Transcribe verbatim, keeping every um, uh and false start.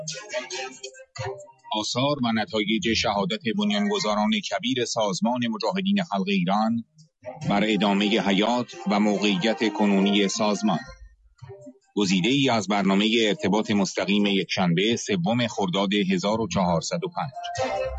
آثار و نتایج شهادت بنیانگذاران کبیر سازمان مجاهدین خلق ایران بر ادامه حیات و موقعیت کنونی سازمان. گزیده ای از برنامه ارتباط مستقیم یکشنبه سوم خرداد هزار و چهارصد و پنج